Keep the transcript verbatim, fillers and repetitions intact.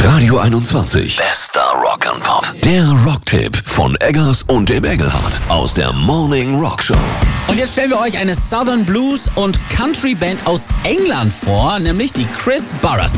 Radio einundzwanzig. Bester Rock and Pop. Der Rocktipp von Eggers und dem Engelhardt aus der Morning Rock Show. Und jetzt stellen wir euch eine Southern Blues und Country Band aus England vor, nämlich die Chris Burres.